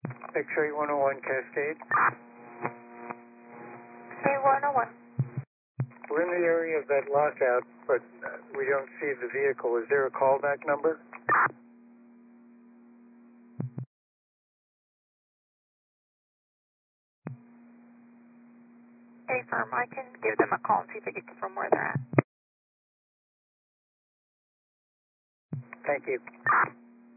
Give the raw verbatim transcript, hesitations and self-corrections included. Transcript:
X-ray one oh one Cascade. Say one oh one. We're in the area of that lockout, but uh, we don't see the vehicle. Is there a callback number? A firm, I can give them a call and see if they can confirm where they're at. Thank you.